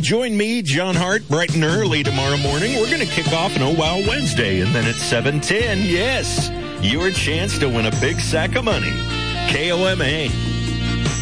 join me, John Hart, bright and early tomorrow morning. We're going to kick off an Oh Wow Wednesday, and then at 7:10, yes, your chance to win a big sack of money. KOMA.